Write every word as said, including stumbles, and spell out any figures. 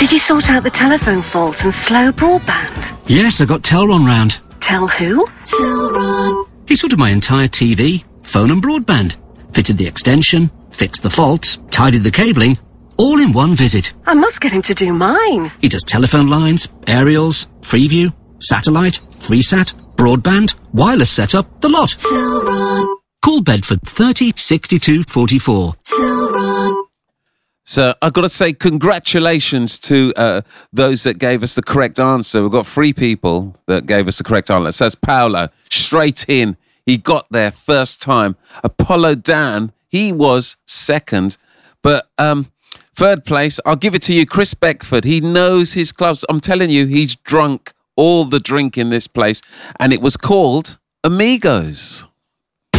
Did you sort out the telephone fault and slow broadband? Yes, I got Telron round. Tell who? Telron. He sorted my entire T V, phone and broadband, fitted the extension, fixed the faults, tidied the cabling, all in one visit. I must get him to do mine. He does telephone lines, aerials, Freeview, satellite, FreeSat, broadband, wireless setup, the lot. Telron. Call Bedford thirty sixty-two forty-four. Telron. So I've got to say congratulations to uh, those that gave us the correct answer. We've got three people that gave us the correct answer. It says Paolo, straight in. He got there first time. Apollo Dan, he was second. But um, third place, I'll give it to you, Chris Beckford. He knows his clubs. I'm telling you, he's drunk all the drink in this place. And it was called Amigos.